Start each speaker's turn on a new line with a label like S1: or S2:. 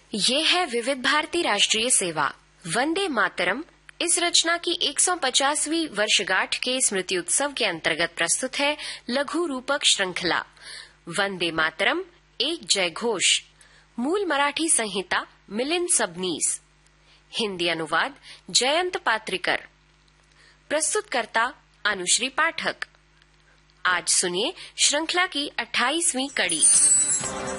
S1: ये है विविध भारती राष्ट्रीय सेवा वंदे मातरम। इस रचना की 150वीं वर्षगांठ के स्मृति उत्सव के अंतर्गत प्रस्तुत है लघु रूपक श्रृंखला वंदे मातरम एक जय घोष। मूल मराठी संहिता मिलिंद सबनीस, हिंदी अनुवाद जयंत पात्रिकर, प्रस्तुतकर्ता अनुश्री पाठक। आज सुनिए श्रृंखला की 28वीं कड़ी।